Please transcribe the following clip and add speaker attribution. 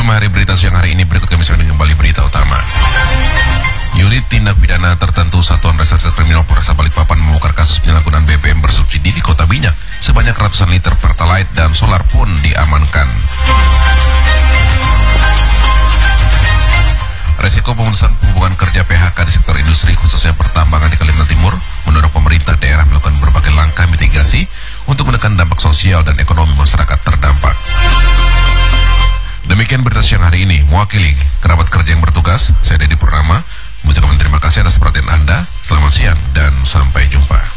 Speaker 1: utama hari berita siang hari ini, berikut kami sampaikan kembali berita utama. Unit Tindak Pidana Tertentu Satuan Reserse Kriminal Polresta Balikpapan membongkar kasus penyalahgunaan BBM bersubsidi di Kota Minyak. Sebanyak ratusan liter Pertalite dan solar pun diamankan. Resiko pemutusan hubungan kerja PHK di sektor industri khususnya pertambangan di Kalimantan Timur mendorong pemerintah daerah melakukan berbagai langkah mitigasi untuk menekan dampak sosial dan ekonomi masyarakat terdampak. Demikian berita siang hari ini. Mewakili kerabat kerja yang bertugas, saya Dedi Purnama mengucapkan terima kasih atas perhatian Anda. Selamat siang dan sampai jumpa.